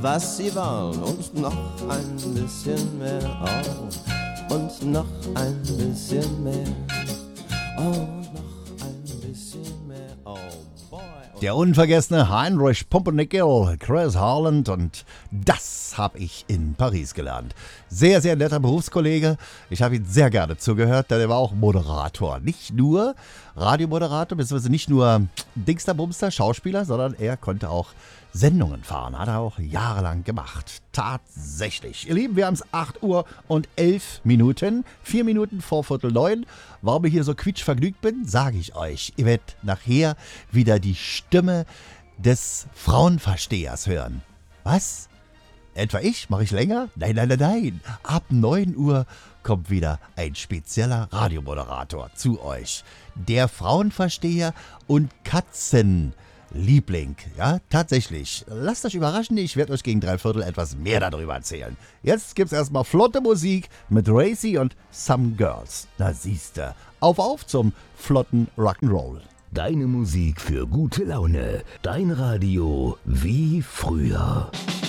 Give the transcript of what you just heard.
was sie wollen und noch ein bisschen mehr, oh, und noch ein bisschen mehr, oh, noch ein bisschen mehr, oh boy. Der unvergessene Heinrich Pumpernickel, Chris Harland, und das habe ich in Paris gelernt. Sehr, sehr netter Berufskollege. Ich habe ihm sehr gerne zugehört, denn er war auch Moderator. Nicht nur Radiomoderator, beziehungsweise nicht nur Dingsterbumster, Schauspieler, sondern er konnte auch Sendungen fahren. Hat er auch jahrelang gemacht. Tatsächlich. Ihr Lieben, wir haben es 8 Uhr und 11 Minuten. 4 Minuten vor 8:45. Warum ich hier so quietschvergnügt bin, sage ich euch. Ihr werdet nachher wieder die Stimme des Frauenverstehers hören. Was? Etwa ich? Mache ich länger? Nein, nein, nein, nein. Ab 9 Uhr kommt wieder ein spezieller Radiomoderator zu euch. Der Frauenversteher und Katzenliebling. Ja, tatsächlich. Lasst euch überraschen, ich werde euch gegen 3/4 etwas mehr darüber erzählen. Jetzt gibt's erstmal flotte Musik mit Racy und Some Girls. Na siehste. Auf zum flotten Rock'n'Roll. Deine Musik für gute Laune. Dein Radio wie früher.